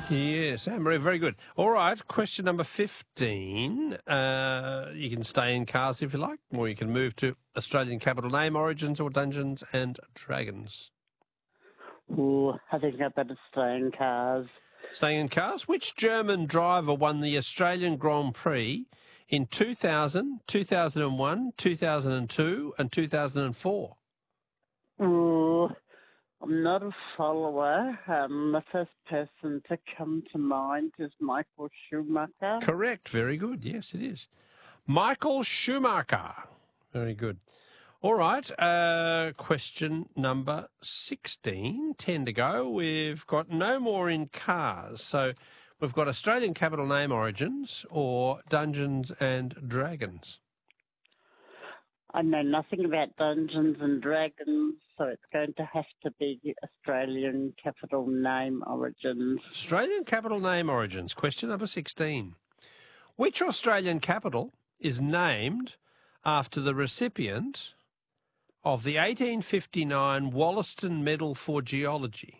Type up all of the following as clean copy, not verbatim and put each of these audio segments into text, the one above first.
Yes, Anne-Marie, very good. All right, question number 15. You can stay in cars if you like, or you can move to Australian capital name, origins, or Dungeons and Dragons. Ooh, I think I better stay in cars. Staying in cars. Which German driver won the Australian Grand Prix in 2000, 2001, 2002 and 2004? Ooh, I'm not a follower. The first person to come to mind is Michael Schumacher. Correct. Very good. Yes, it is. Michael Schumacher. Very good. All right. Question number 16. 10 to go. We've got no more in cars. So we've got Australian capital name origins or Dungeons and Dragons. I know nothing about Dungeons and Dragons, so it's going to have to be the Australian capital name origins. Australian capital name origins. Question number 16. Which Australian capital is named after the recipient of the 1859 Wollaston Medal for Geology?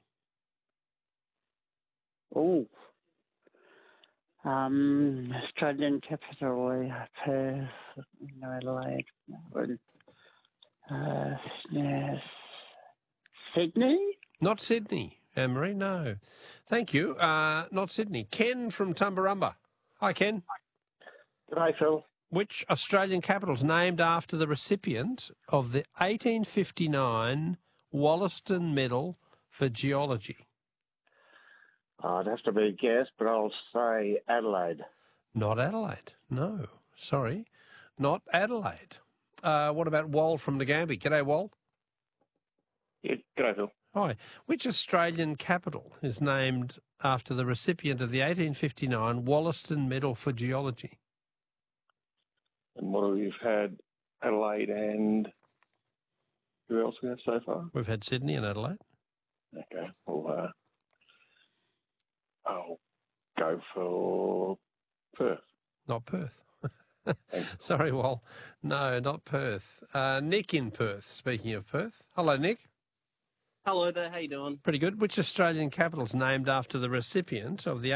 Oh, Australian capital, Perth, Adelaide, Melbourne, yes. Sydney? Not Sydney, Anne-Marie, no. Thank you. Not Sydney. Ken from Tumbarumba. Hi, Ken. G'day, Phil. Which Australian capital is named after the recipient of the 1859 Wollaston Medal for Geology? I'd have to be a guess, but I'll say Adelaide. Not Adelaide. No, sorry. Not Adelaide. What about Wal from Nagambie? G'day, Wal. Yeah, g'day, Phil. Hi. Which Australian capital is named after the recipient of the 1859 Wollaston Medal for Geology? And what we've had, Adelaide and who else we have so far? We've had Sydney and Adelaide. Okay, well, I'll go for Perth. Not Perth. Sorry, Wal. No, not Perth. Nick in Perth, speaking of Perth. Hello, Nick. Hello there, how you doing? Pretty good. Which Australian capital is named after the recipient of the